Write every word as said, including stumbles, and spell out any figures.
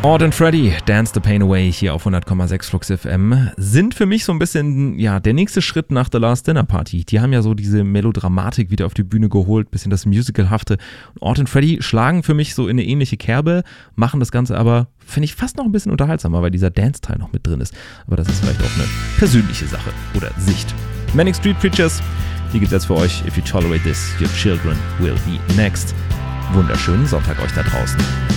Ord and Freddy, Dance the Pain Away hier auf hundert Komma sechs Flux F M sind für mich so ein bisschen, ja, der nächste Schritt nach The Last Dinner Party. Die haben ja so diese Melodramatik wieder auf die Bühne geholt, bisschen das Musicalhafte. Ord and Freddy schlagen für mich so in eine ähnliche Kerbe, machen das Ganze aber, finde ich, fast noch ein bisschen unterhaltsamer, weil dieser Dance-Teil noch mit drin ist. Aber das ist vielleicht auch eine persönliche Sache oder Sicht. Manic Street Preachers, hier gibt's jetzt für euch If You Tolerate This, Your Children Will Be Next. Wunderschönen Sonntag euch da draußen.